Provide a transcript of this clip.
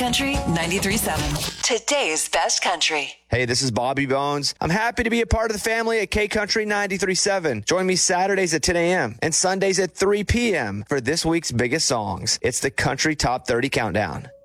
Country 93.7. Today's best country. Hey, this is Bobby Bones. I'm happy to be a part of the family at K Country 93.7. Join me Saturdays at 10 a.m. and Sundays at 3 p.m. for this week's biggest songs. It's the Country Top 30 Countdown.